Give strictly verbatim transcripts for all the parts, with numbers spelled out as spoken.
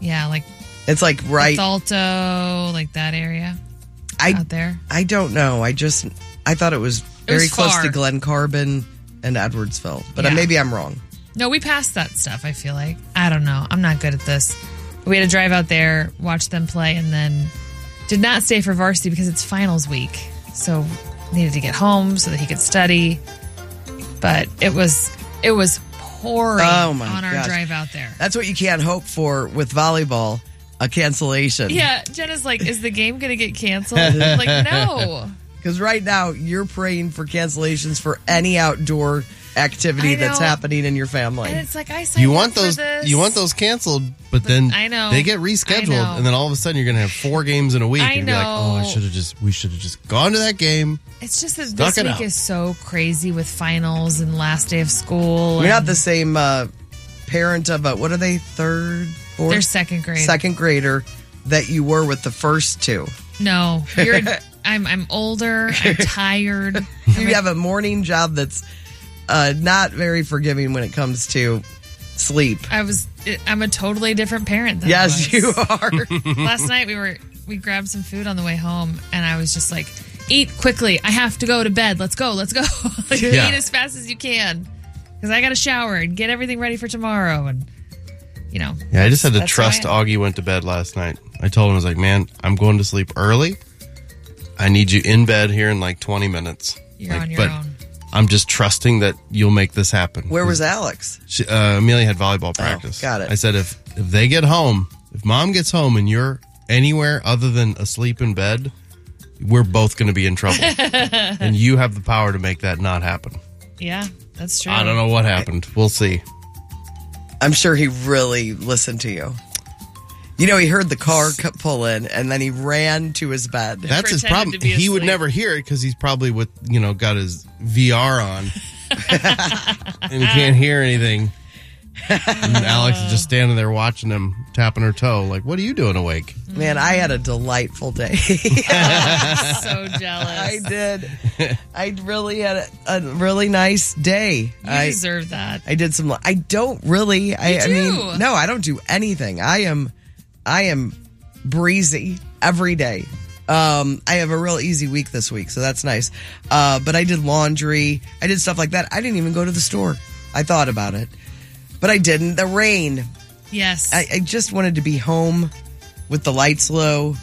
Yeah, like It's like right Alto, like that area I, out there. I don't know. I just I thought it was very was close far. to Glen Carbon and Edwardsville, but Yeah. maybe I'm wrong. No, we passed that stuff, I feel like. I don't know. I'm not good at this. We had to drive out there, watch them play, and then did not stay for varsity because it's finals week. So needed to get home so that he could study. But it was it was pouring Oh my on our gosh. drive out there. That's what you can't hope for with volleyball, a cancellation. Yeah, Jenna's like, is the game going to get canceled? I'm like, no. Because right now you're praying for cancellations for any outdoor activity I that's know. happening in your family. And it's like, I signed You up want for those this. you want those canceled, but then I know. they get I rescheduled, know. and then all of a sudden you're going to have four games in a week. I and be like, oh, I know. should have just we should have just gone to that game. It's just that Stuck this it week out. is so crazy with finals and last day of school. You're not and the same uh, parent of a, what are they, third, fourth? They're second grade. Second grader that you were with the first two. No, you're. I'm. I'm older. I'm tired. You have a morning job that's uh, not very forgiving when it comes to sleep. I was. I'm a totally different parent. Than I Yes, was. you are. Last night we were. We grabbed some food on the way home, and I was just like, "Eat quickly! I have to go to bed. Let's go. Let's go. Like, Yeah. Eat as fast as you can, because I got to shower and get everything ready for tomorrow." And you know, Yeah, I just had to that's trust who I am. Augie went to bed last night. I told him, I was like, man, I'm going to sleep early. I need you in bed here in like twenty minutes. You're Like, on your but own. I'm just trusting that you'll make this happen. Where was Alex? She, uh, Amelia had volleyball practice. got it. I said, if, if they get home, if mom gets home and you're anywhere other than asleep in bed, we're both going to be in trouble. And you have the power to make that not happen. Yeah, that's true. I don't know what happened. We'll see. I'm sure he really listened to you. You know, he heard the car c- pull in, and then he ran to his bed. That's his Pretended problem. to be He would asleep. never hear it because he's probably with, you know, got his V R on. And he can't hear anything. And Alex is just standing there watching him, tapping her toe, like, what are you doing awake? Man, I had a delightful day. So jealous. I did. I really had a, a really nice day. You I deserve that. I did some. I don't really. I, I do. mean, no, I don't do anything. I am, I am breezy every day. Um, I have a real easy week this week, so that's nice. Uh, but I did laundry. I did stuff like that. I didn't even go to the store. I thought about it, but I didn't. The rain. Yes. I, I just wanted to be home with the lights low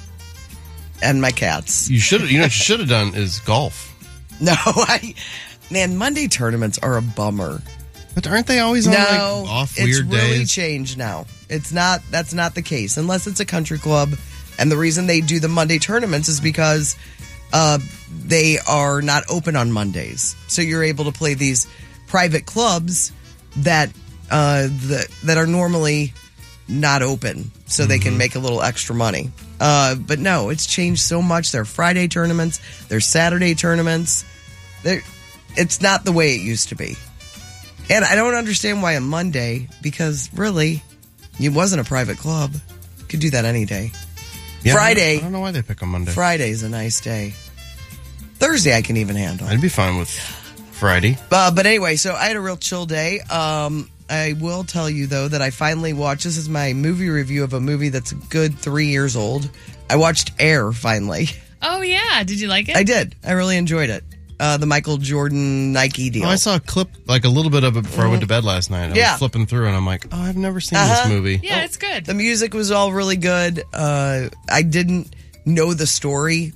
and my cats. You should, you know, what you should have done is golf. No, I, man, Monday tournaments are a bummer. But aren't they always on No, like off it's weird really days? changed now. It's not. That's not the case unless it's a country club. And the reason they do the Monday tournaments is because uh, they are not open on Mondays. So you're able to play these private clubs that uh, the, that are normally not open, so they can make a little extra money. Uh, but no, it's changed so much. There are Friday tournaments. There's Saturday tournaments. There, it's not the way it used to be. And I don't understand why a Monday, because really, it wasn't a private club. You could do that any day. Yeah, Friday. I don't know why they pick on Monday. Friday's a nice day. Thursday I can even handle. I'd be fine with Friday. Uh, but anyway, so I had a real chill day. Um, I will tell you, though, that I finally watched, this is my movie review of a movie that's a good three years old. I watched Air, finally. oh, yeah. Did you like it? I did. I really enjoyed it. Uh, the Michael Jordan Nike deal. Oh, I saw a clip, like a little bit of it before I went to bed last night. I Yeah. was flipping through and I'm like, oh, I've never seen Uh-huh. this movie. Yeah, it's good. The music was all really good. Uh, I didn't know the story,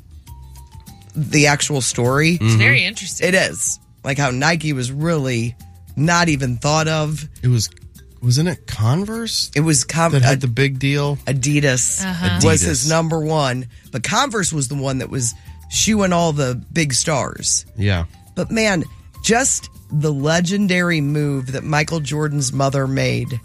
the actual story. It's very interesting. It is. Like how Nike was really not even thought of. It was, wasn't it Converse It was com- that had Ad- the big deal? Adidas Uh-huh. was Adidas. his number one. But Converse was the one that was shooing all the big stars. Yeah. But man, just the legendary move that Michael Jordan's mother made,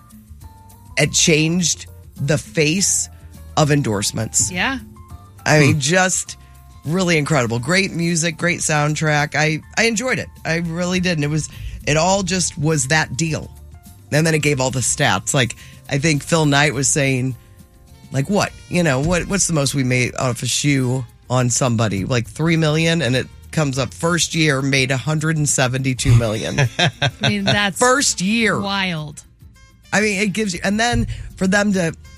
it changed the face of endorsements. Yeah. I mean, just really incredible. Great music, great soundtrack. I, I enjoyed it. I really did. And it was, it all just was that deal. And then it gave all the stats. Like, I think Phil Knight was saying, like, what? You know, what? what's the most we made off a shoe on somebody? Like three million, and it comes up first year made one hundred seventy-two million. I mean, that's First year. wild. I mean, it gives you, and then for them to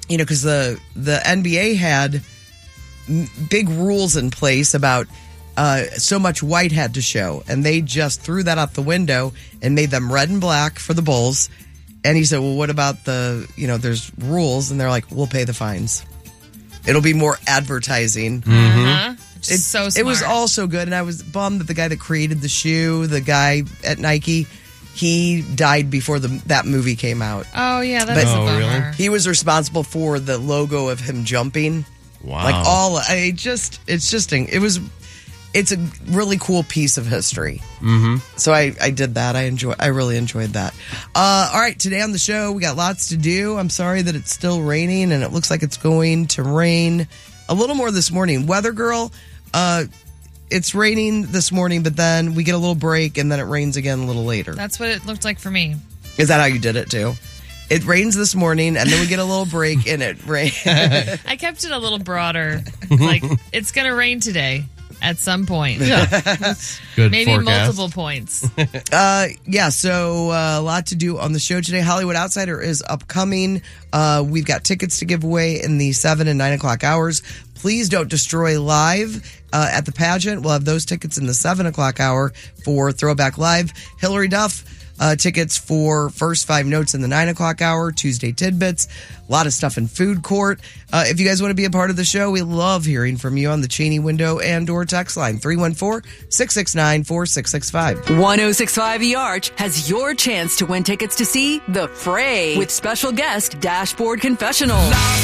you know, because the, the N B A had m- big rules in place about uh, so much white had to show. And they just threw that out the window and made them red and black for the Bulls. And he said, well, what about the, you know, there's rules. And they're like, we'll pay the fines. It'll be more advertising. Uh-huh. It, So smart. it was all so good. And I was bummed that the guy that created the shoe, the guy at Nike, he died before the that movie came out. Oh, yeah, that's But- a Oh, bummer. really? He was responsible for the logo of him jumping. Wow. Like all, I just, it's just, it was, it's a really cool piece of history. Mm-hmm. So I, I did that. I enjoy, I really enjoyed that. Uh, all right, today on the show, we got lots to do. I'm sorry that it's still raining and it looks like it's going to rain a little more this morning. Weather Girl, uh, it's raining this morning, but then we get a little break and then it rains again a little later. That's what it looked like for me. Is that how you did it too? It rains this morning and then we get a little break and it rains. I kept it a little broader. Like, it's going to rain today at some point. Good Maybe forecast. multiple points. Uh, yeah, so uh, a lot to do on the show today. Hollywood Outsider is upcoming. Uh, we've got tickets to give away in the seven and nine o'clock hours. Please don't destroy live uh, at the pageant. We'll have those tickets in the seven o'clock hour for Throwback Live. Hillary Duff, uh, tickets for First Five Notes in the nine o'clock hour. Tuesday Tidbits. A lot of stuff in Food Court. Uh, if you guys want to be a part of the show, we love hearing from you on the Cheney window and or text line three one four, six six nine, four six six five. one oh six point five The Arch has your chance to win tickets to see The Fray with special guest Dashboard Confessional.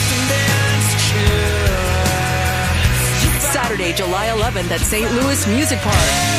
Saturday, July eleventh at Saint Louis Music Park.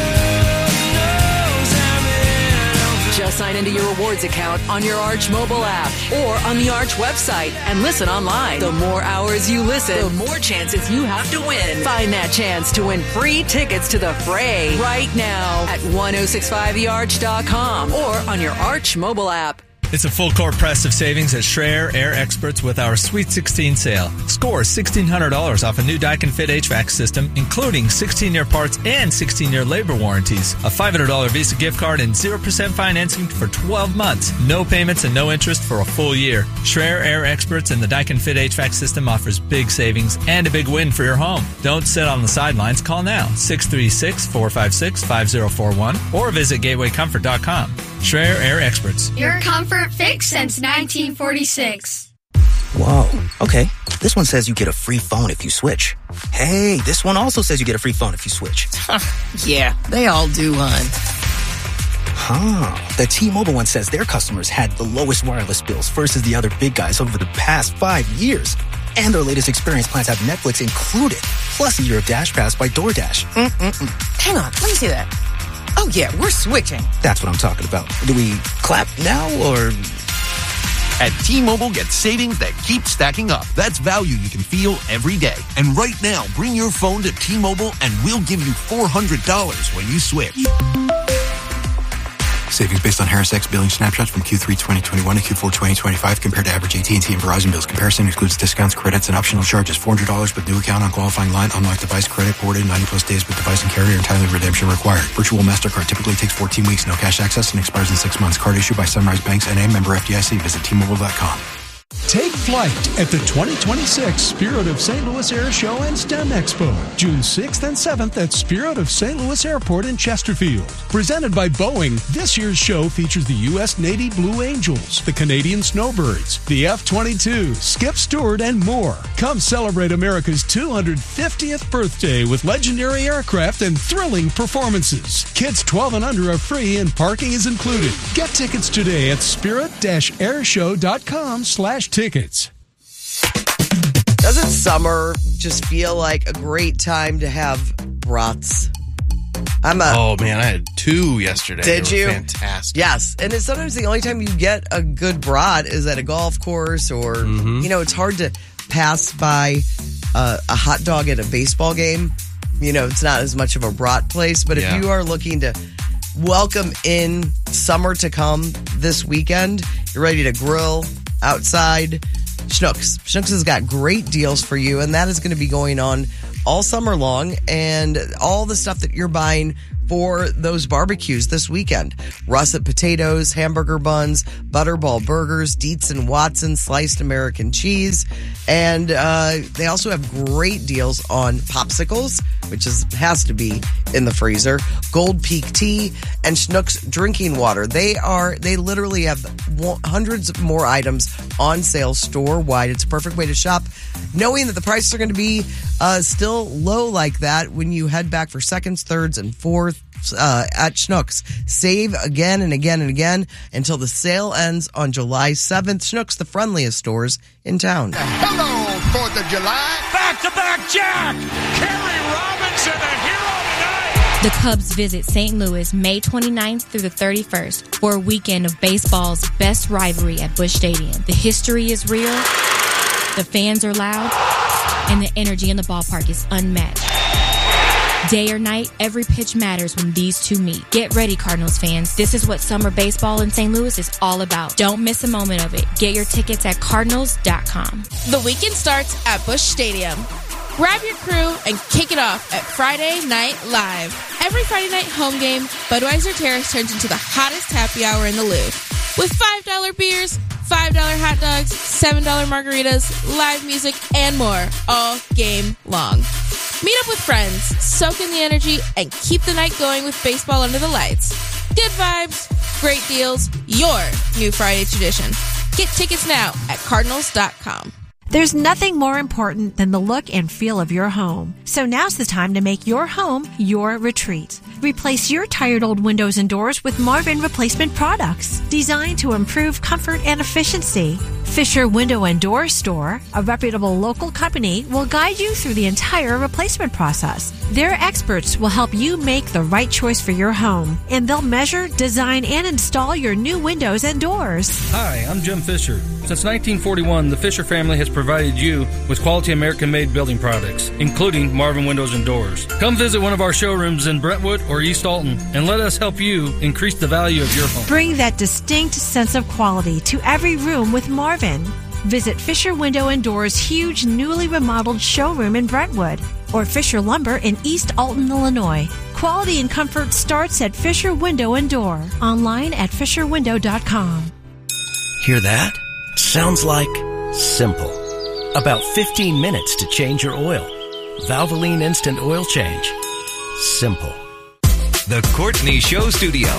Just sign into your rewards account on your Arch mobile app or on the Arch website and listen online. The more hours you listen, the more chances you have to win. Find that chance to win free tickets to The Fray right now at ten sixty-five the arch dot com or on your Arch mobile app. It's a full court press of savings at Schreier Air Experts with our Sweet sixteen sale. Score sixteen hundred dollars off a new Daikin Fit H V A C system, including sixteen-year parts and sixteen-year labor warranties. A five hundred dollars Visa gift card and zero percent financing for twelve months. No payments and no interest for a full year. Schreier Air Experts and the Daikin Fit H V A C system offers big savings and a big win for your home. Don't sit on the sidelines. Call now, six three six, four five six, five zero four one or visit gateway comfort dot com. Schreier Air Experts. Your comfort fix since nineteen forty-six. Whoa. Okay. This one says you get a free phone if you switch. Hey, this one also says you get a free phone if you switch. Yeah, they all do, hon. Huh. The T-Mobile one says their customers had the lowest wireless bills versus the other big guys over the past five years. And their latest experience plans have Netflix included, plus a year of Dash Pass by DoorDash. Mm-mm-mm. Hang on, let me see that. Oh, yeah, we're switching. That's what I'm talking about. Do we clap now or... At T-Mobile, get savings that keep stacking up. That's value you can feel every day. And right now, bring your phone to T-Mobile and we'll give you four hundred dollars when you switch. Savings based on Harris X billing snapshots from Q three twenty twenty-one to Q four twenty twenty-five compared to average A T and T and Verizon bills. Comparison excludes discounts, credits, and optional charges. four hundred dollars with new account on qualifying line. Unlock device credit ported ninety plus days with device and carrier and timely redemption required. Virtual MasterCard typically takes fourteen weeks. No cash access and expires in six months. Card issued by Sunrise Banks N A, member F D I C. Visit T Mobile dot com. Take flight at the twenty twenty-six Spirit of Saint Louis Air Show and STEM Expo, June sixth and seventh at Spirit of Saint Louis Airport in Chesterfield. Presented by Boeing, this year's show features the U S Navy Blue Angels, the Canadian Snowbirds, the F twenty-two, Skip Stewart, and more. Come celebrate America's two hundred fiftieth birthday with legendary aircraft and thrilling performances. Kids twelve and under are free and parking is included. Get tickets today at spirit dash airshow dot com slash tickets. Doesn't summer just feel like a great time to have brats? I'm a. Oh man, I had two yesterday. Did They were you? Fantastic. Yes, and it's sometimes the only time you get a good brat is at a golf course, or Mm-hmm. you know, it's hard to pass by uh, a hot dog at a baseball game. You know, it's not as much of a brat place, but Yeah. if you are looking to welcome in summer to come this weekend, you're ready to grill outside. Schnucks. Schnucks has got great deals for you, and that is going to be going on all summer long. And all the stuff that you're buying for those barbecues this weekend. Russet potatoes, hamburger buns, butterball burgers, Dietz and Watson sliced American cheese. And uh, they also have great deals on popsicles, which is has to be in the freezer, Gold Peak tea, and Schnucks drinking water. They are they literally have hundreds more items on sale store-wide. It's a perfect way to shop, knowing that the prices are going to be uh, still low like that when you head back for seconds, thirds, and fourths uh, at Schnucks. Save again and again and again until the sale ends on July seventh. Schnucks, the friendliest stores in town. Hello, fourth of July. Back-to-back Jack. Kerry Robinson, a hero tonight. The Cubs visit Saint Louis May twenty-ninth through the thirty-first for a weekend of baseball's best rivalry at Busch Stadium. The history is real, the fans are loud, and the energy in the ballpark is unmatched. Day or night, every pitch matters when these two meet. Get ready, Cardinals fans. This is what summer baseball in Saint Louis is all about. Don't miss a moment of it. Get your tickets at Cardinals dot com. The weekend starts at Busch Stadium. Grab your crew and kick it off at Friday Night Live. Every Friday night home game, Budweiser Terrace turns into the hottest happy hour in the Louvre. With five dollar beers, five dollar hot dogs, seven dollar margaritas, live music, and more all game long. Meet up with friends, soak in the energy, and keep the night going with baseball under the lights. Good vibes, great deals, your new Friday tradition. Get tickets now at Cardinals dot com. There's nothing more important than the look and feel of your home. So now's the time to make your home your retreat. Replace your tired old windows and doors with Marvin replacement products designed to improve comfort and efficiency. Fisher Window and Door Store, a reputable local company, will guide you through the entire replacement process. Their experts will help you make the right choice for your home, and they'll measure, design, and install your new windows and doors. Hi, I'm Jim Fisher. Since nineteen forty-one, the Fisher family has provided you with quality American-made building products, including Marvin Windows and Doors. Come visit one of our showrooms in Brentwood or East Alton, and let us help you increase the value of your home. Bring that distinct sense of quality to every room with Marvin. Visit Fisher Window and Doors' huge, newly remodeled showroom in Brentwood or Fisher Lumber in East Alton, Illinois. Quality and comfort starts at Fisher Window and Door. Online at Fisher Window dot com. Hear that? Sounds like simple. About fifteen minutes to change your oil. Valvoline Instant Oil Change. Simple. The Courtney Show Studio.